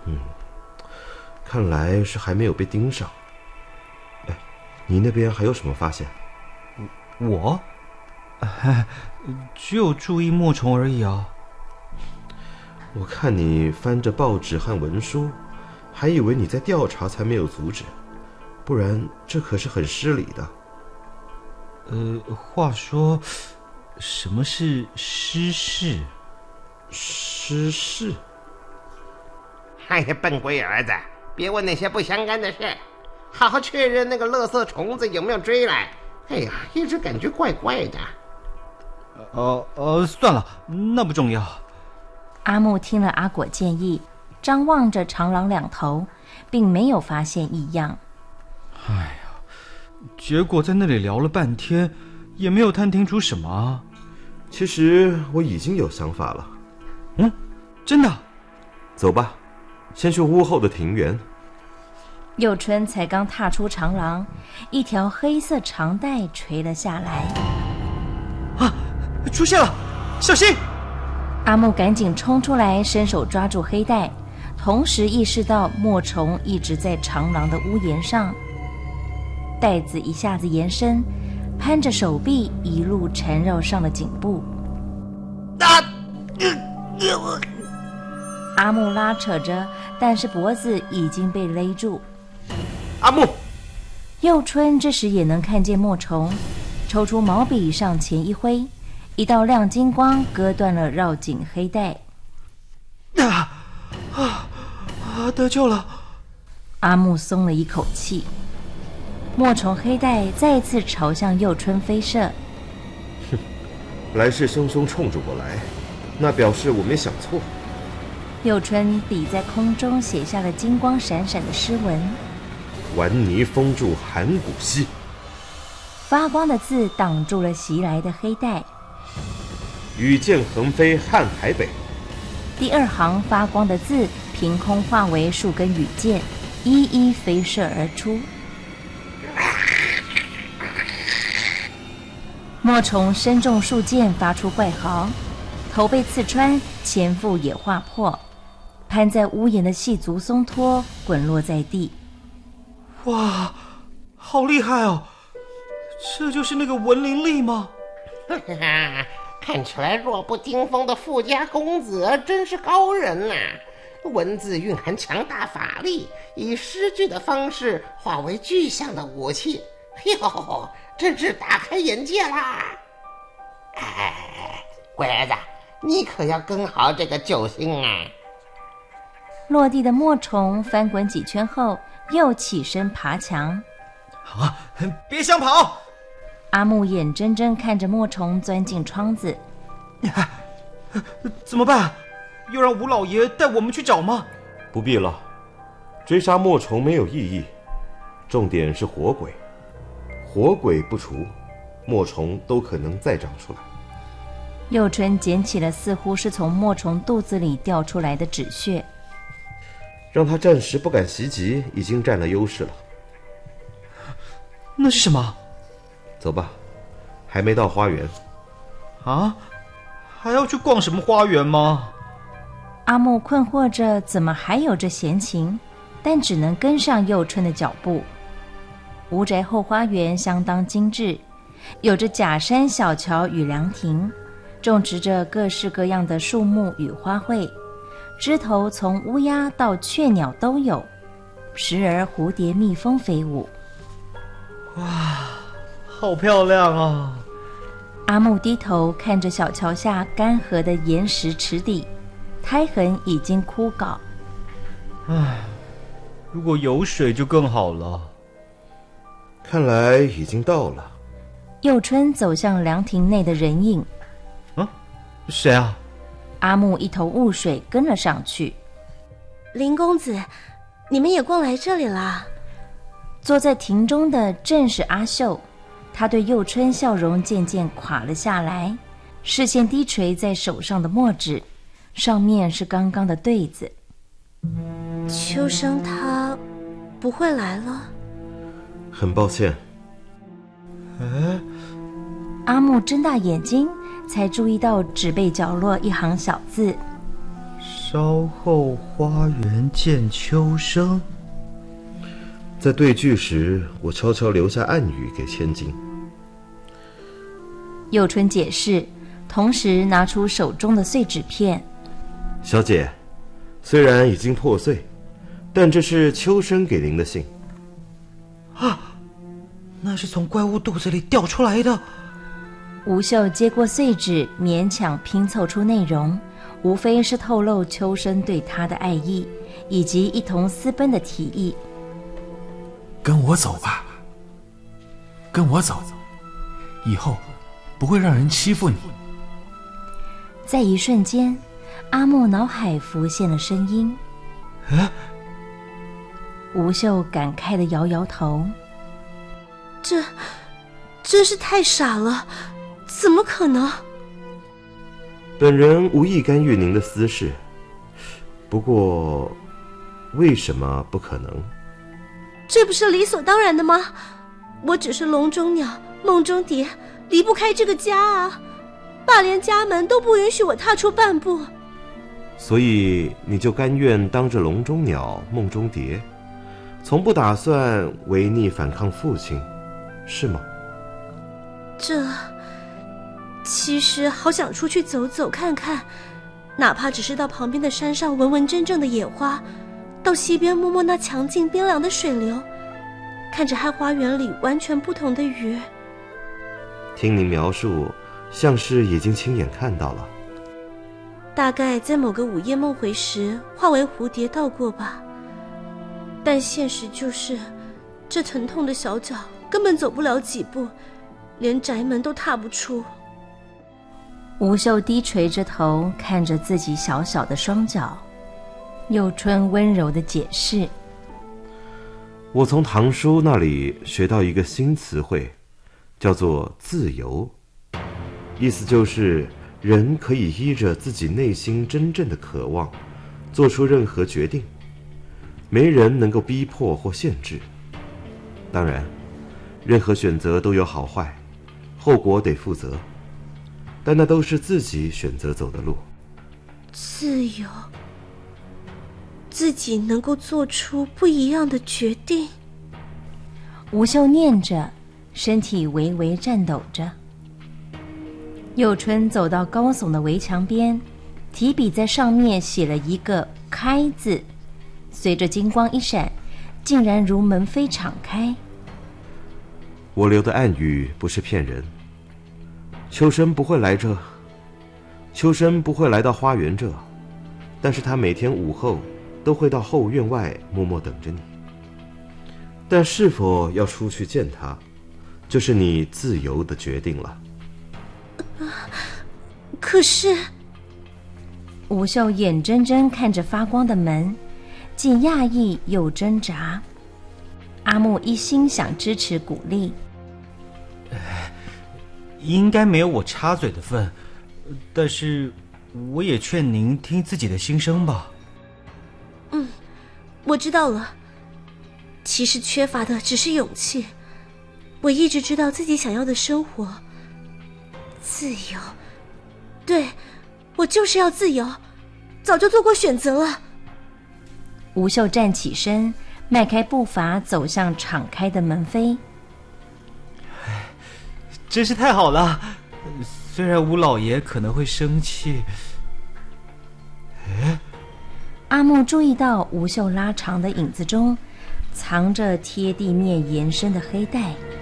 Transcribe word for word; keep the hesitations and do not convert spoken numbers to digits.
嗯，看来是还没有被盯上。哎，你那边还有什么发现？ 我？哎，只有注意墨虫而已啊。 我看你翻着报纸和文书，还以为你在调查，才没有阻止，不然这可是很失礼的。 呃，话说，什么是失事？ 失事？ 哎呀，笨龟儿子，别问那些不相干的事，好好确认那个垃圾虫子有没有追来。哎呀，一直感觉怪怪的。 呃呃，算了，那不重要。 阿木听了阿果建议，张望着长廊两头，并没有发现异样。 哎呀，结果在那里聊了半天，也没有探听出什么啊。 其实我已经有想法了。 嗯，真的？ 走吧，先去屋后的庭园。 佑春才刚踏出长廊，一条黑色长带垂了下来。 啊，出现了，小心！ 阿木赶紧冲出来，伸手抓住黑带，同时意识到墨虫一直在长廊的屋檐上。带子一下子延伸，攀着手臂一路缠绕上了颈部。 啊！呃呃、 阿木拉扯着，但是脖子已经被勒住。 阿木！ 佑春这时也能看见墨虫，抽出毛笔上前一挥，一道亮金光割断了绕颈黑带。 啊啊啊！得救了！ 阿木松了一口气。墨虫黑带再次朝向佑春飞射。 哼，来势汹汹冲着我来，那表示我没想错。 佑春笔在空中写下了金光闪闪的诗文： 顽泥封住函谷溪。 发光的字挡住了袭来的黑带。 羽箭横飞瀚海北。 第二行发光的字凭空化为数根羽箭，一一飞射而出。墨虫身中数箭，发出怪嚎，头被刺穿，前腹也划破，攀在屋檐的细足松脱，滚落在地。 哇，好厉害哦！这就是那个文玲丽吗？ 看起来弱不禁风的富家公子真是高人啊！文字蕴含强大法力，以诗句的方式化为具象的武器，哟，真是大开眼界啦！哎，龟儿子，你可要跟好这个救星啊！ 落地的墨虫翻滚几圈后，又起身爬墙。 啊，别想跑！ 阿木眼睁睁看着墨虫钻进窗子。 怎么办？又让吴老爷带我们去找吗？ 不必了，追杀墨虫没有意义，重点是活鬼。活鬼不除，墨虫都可能再长出来。 佑春捡起了似乎是从墨虫肚子里掉出来的纸屑。 让他暂时不敢袭击，已经占了优势了。 那是什么？ 走吧，还没到花园。 啊？还要去逛什么花园吗？ 阿木困惑着，怎么还有这闲情，但只能跟上佑春的脚步。吴宅后花园相当精致，有着假山小桥与凉亭，种植着各式各样的树木与花卉，枝头从乌鸦到雀鸟都有，时而蝴蝶蜜蜂飞舞。 哇，好漂亮啊！ 阿木低头看着小桥下干涸的岩石池底，苔痕已经枯槁。 唉，如果有水就更好了。 看来已经到了。 佑春走向凉亭内的人影。 嗯，谁啊？ 阿木一头雾水跟了上去。 林公子，你们也逛来这里啦？ 坐在亭中的正是阿秀，他对佑春笑容渐渐垮了下来，视线低垂在手上的墨纸，上面是刚刚的对子。 秋生他不会来了？ 很抱歉。 哎， 阿木睁大眼睛，才注意到纸背角落一行小字： 稍后花园见秋生。 在对句时，我悄悄留下暗语给千金。 佑春解释，同时拿出手中的碎纸片。 小姐，虽然已经破碎，但这是秋生给您的信。 啊，那是从怪物肚子里掉出来的。 吴秀接过碎纸，勉强拼凑出内容，无非是透露秋生对他的爱意，以及一同私奔的提议。 跟我走吧，跟我走，以后不会让人欺负你。 在一瞬间，阿木脑海浮现了声音。 啊！ 吴秀感慨地摇摇头， 这真是太傻了，怎么可能？ 本人无意干预您的私事，不过为什么不可能？ 这不是理所当然的吗？我只是笼中鸟，梦中蝶，离不开这个家啊！爸连家门都不允许我踏出半步。 所以你就甘愿当着笼中鸟，梦中蝶，从不打算违逆反抗父亲，是吗？ 这其实好想出去走走看看，哪怕只是到旁边的山上闻闻真正的野花，到溪边摸摸那强劲冰凉的水流，看着和花园里完全不同的鱼。 听您描述，像是已经亲眼看到了。 大概在某个午夜梦回时化为蝴蝶到过吧，但现实就是这疼痛的小脚根本走不了几步，连宅门都踏不出。 吴秀低垂着头看着自己小小的双脚。佑春温柔地解释， 我从堂叔那里学到一个新词汇，叫做自由，意思就是人可以依着自己内心真正的渴望做出任何决定，没人能够逼迫或限制。当然任何选择都有好坏，后果得负责，但那都是自己选择走的路。 自由，自己能够做出不一样的决定。 吴秀念着，身体微微颤抖着。佑春走到高耸的围墙边，提笔在上面写了一个开字，随着金光一闪，竟然如门扉敞开。 我留的暗语不是骗人，秋生不会来这，秋生不会来到花园这，但是他每天午后都会到后院外默默等着你。但是否要出去见他，就是你自由的决定了。 可是， 吴秀眼睁睁看着发光的门，既讶异又挣扎。阿木一心想支持鼓励， 应该没有我插嘴的份，但是我也劝您听自己的心声吧。 嗯，我知道了。其实缺乏的只是勇气。我一直知道自己想要的生活，自由。对，我就是要自由，早就做过选择了。 吴秀站起身，迈开步伐走向敞开的门扉。 真是太好了，虽然吴老爷可能会生气。哎， 阿木注意到吴秀拉长的影子中藏着贴地面延伸的黑带。